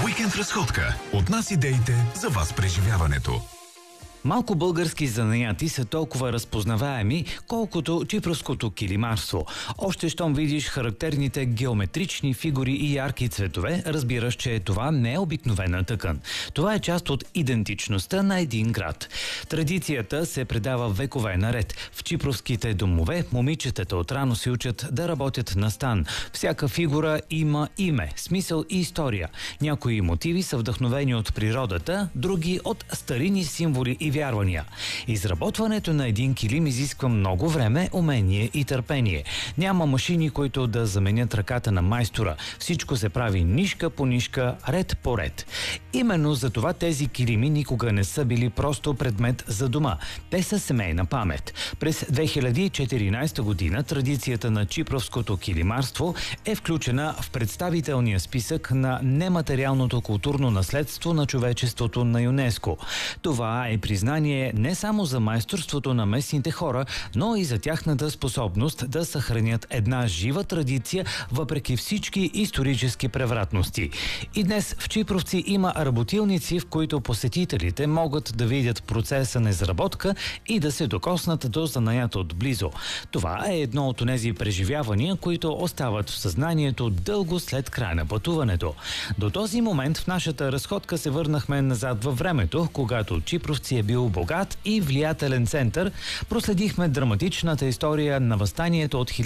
Уикенд разходка. От нас идеите за вас преживяването. Малко български занаяти са толкова разпознаваеми, колкото чипровското килимарство. Още щом видиш характерните геометрични фигури и ярки цветове, разбираш, че това не е обикновена тъкан. Това е част от идентичността на един град. Традицията се предава векове наред. В чипровските домове момичетата отрано се учат да работят на стан. Всяка фигура има име, смисъл и история. Някои мотиви са вдъхновени от природата, други от старинни символи и вярвания. Изработването на един килим изисква много време, умение и търпение. Няма машини, които да заменят ръката на майстора. Всичко се прави нишка по нишка, ред по ред. Именно за това тези килими никога не са били просто предмет за дома. Те са семейна памет. През 2014 година традицията на чипровското килимарство е включена в представителния списък на нематериалното културно наследство на човечеството на ЮНЕСКО. Това е признание не само за майсторството на местните хора, но и за тяхната способност да съхранят една жива традиция въпреки всички исторически превратности. И днес в Чипровци има работилници, в които посетителите могат да видят процеса на изработка и да се докоснат до занаята отблизо. Това е едно от тези преживявания, които остават в съзнанието дълго след края на пътуването. До този момент в нашата разходка се върнахме назад във времето, когато Чипровци е бил богат и влиятелен център. Проследихме драматичната история на въстанието от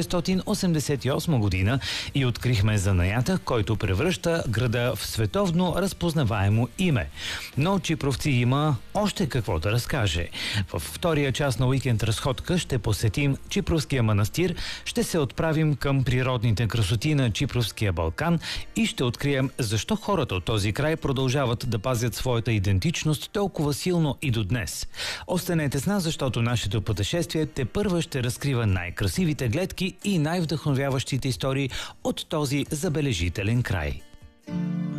1688 година и открихме занаята, който превръща града в световно разпознаваемо име. Но Чипровци има още какво да разкаже. Във втория част на уикенд разходка ще посетим Чипровския манастир, ще се отправим към природните красоти на Чипровския Балкан и ще открием защо хората от този край продължават да пазят своята идентичност толкова силно и до днес. Останете с нас, защото нашето пътешествие тепърва ще разкрива най-красивите гледки и най-вдъхновяващите истории от този забележителен край.